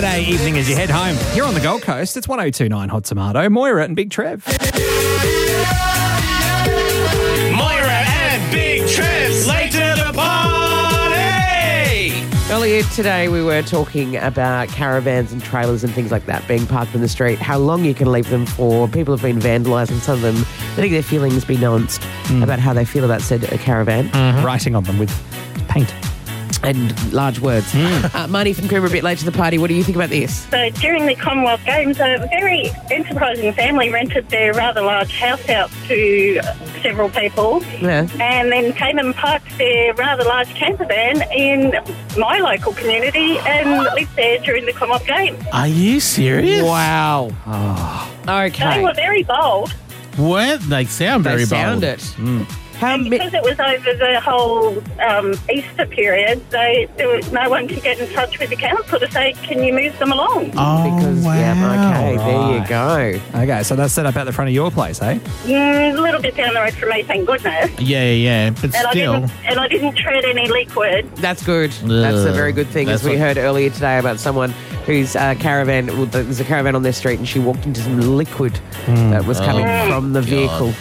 Friday evening as you head home. Here on the Gold Coast, it's 102.9 Hot Tomato. Moira and Big Trev. Moira and Big Trev's late to the party. Earlier today, we were talking about caravans and trailers and things like that being parked in the street, how long you can leave them for. People have been vandalising some of them. I think their feelings be nuanced about how they feel about said caravan. Writing on them with paint. And large words. Marnie from Coomera, a bit late to the party. What do you think about this? So during the Commonwealth Games, a very enterprising family rented their rather large house out to several people Yeah. and then came and parked their rather large camper van in my local community and lived there during the Commonwealth Games. Are you serious? Wow. They Okay. were very bold What? They sound very They sound bold. it. How and mi- because it was over the whole Easter period, there was no one could get in touch with the council to say, can you move them along? Oh, Because, wow. yeah, okay, there you go. Okay, so that's set up at the front of your place, eh? A little bit down the road from me, thank goodness. Yeah, but And still. I didn't tread any liquid. That's good. That's a very good thing. That's As we what- heard earlier today about someone whose caravan, well, there's a caravan on their street and she walked into some liquid that was coming from the vehicle.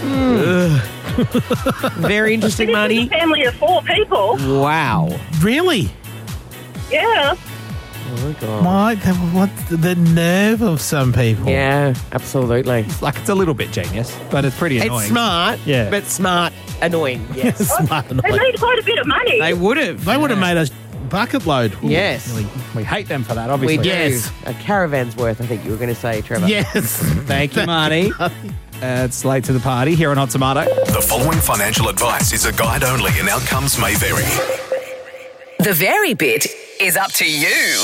Very interesting, This is Marnie. a family of 4 people. Wow. Really? Yeah. Oh, my God. What's the nerve of some people? Yeah, absolutely. Like, it's a little bit genius, but it's pretty annoying. It's smart, Yeah. but smart, annoying, yes. Smart They enough. made quite a bit of money. They would have. They would have made a bucket load. Yes. We hate them for that, We obviously. do. Yes. A caravan's worth, I think you were going to say, Trevor. Yes. Thank you, Marnie. It's late to the party here on Hot Tomato. The following financial advice is a guide only and outcomes may vary. The very bit is up to you.